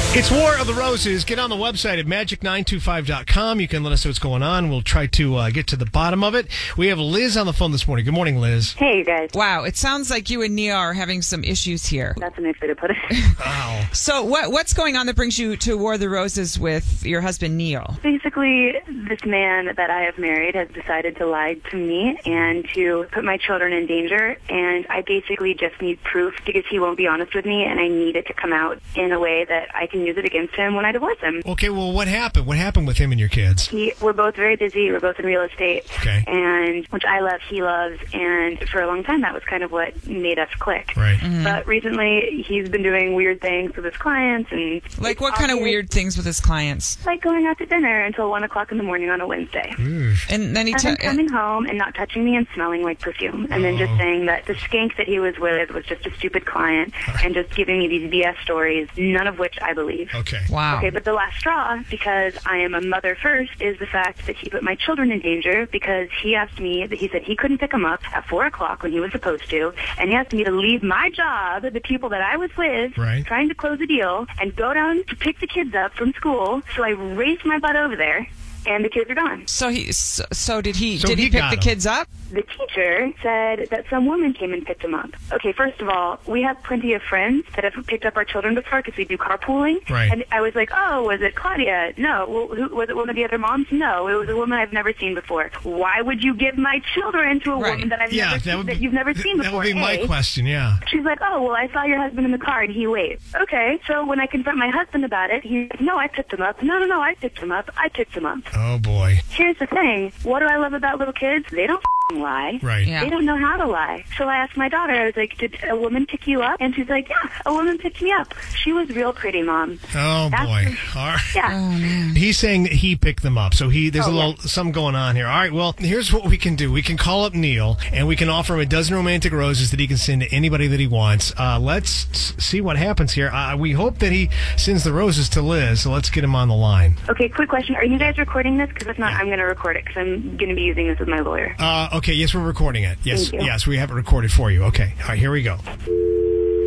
It's War of the Roses. Get on the website at magic925.com. You can let us know what's going on. We'll try to get to the bottom of it. We have Liz on the phone this morning. Good morning, Liz. Hey, you guys. Wow, it sounds like you and Nia are having some issues here. That's a nice way to put it. Wow. So what's going on that brings you to War of the Roses with your husband, Neil? Basically, this man that I have married has decided to lie to me and to put my children in danger, and I basically just need proof because he won't be honest with me, and I need it to come out in a way that I can use it against him when I divorce him. Okay, well, what happened? What happened with him and your kids? We're both very busy. We're both in real estate, Okay. and which I love, he loves, and for a long time that was kind of what made us click. Right. But recently, he's been doing weird things with his clients, and Like what kind of weird things with his clients? like going out to dinner until 1 o'clock in the morning on a Wednesday. And then And then coming home and not touching me and smelling like perfume. And then just saying that the skank that he was with was just a stupid client and just giving me these BS stories, none of which I believe. Okay. Wow. Okay, but the last straw, because I am a mother first, is the fact that he put my children in danger because he asked me, he said he couldn't pick them up at 4 o'clock when he was supposed to, and he asked me to leave my job, the people that I was with, Right. trying to close a deal, and go down to pick the kids up from school. So I raced my butt over there, and the kids are gone. So did he So did he he pick got the him. kids up? The teacher said that some woman came and picked them up. Okay, first of all, we have plenty of friends that have picked up our children before because we do carpooling. Right. And I was like, oh, was it Claudia? No. Well, was it one of the other moms? No. It was a woman I've never seen before. Why would you give my children to a Right. woman that I've never seen, that you've never seen before? That would be my A. question, yeah. She's like, oh, well, I saw your husband in the car, and he waved. Okay, so when I confront my husband about it, he's like, no, I picked him up. No, I picked him up. I picked him up. Oh, boy. Here's the thing. What do I love about little kids? They don't lie. Right. Yeah. They don't know how to lie. So I asked my daughter, I was like, did a woman pick you up? And she's like, yeah, a woman picked me up. She was real pretty, Mom. Oh, That's- boy. All right. Yeah. He's saying that he picked them up, so there's a Oh, little something going on here. All right, well, here's what we can do. We can call up Neil, and we can offer him a dozen romantic roses that he can send to anybody that he wants. Let's see what happens here. We hope that he sends the roses to Liz, so let's get him on the line. Okay, quick question. Are you guys recording this? Because if not, I'm going to record it because I'm going to be using this with my lawyer. Okay, yes, we're recording it. Yes, Thank you. yes, we have it recorded for you. Okay, all right, here we go.